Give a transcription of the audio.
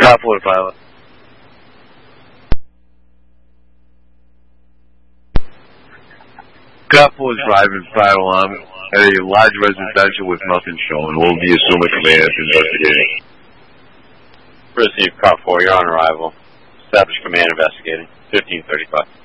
Cop 4 pilot. Cop 4's driving firearm at a large residential with nothing shown. Will be assuming command investigating. Received, Cop 4, you're on arrival. Establish command investigating. 1535.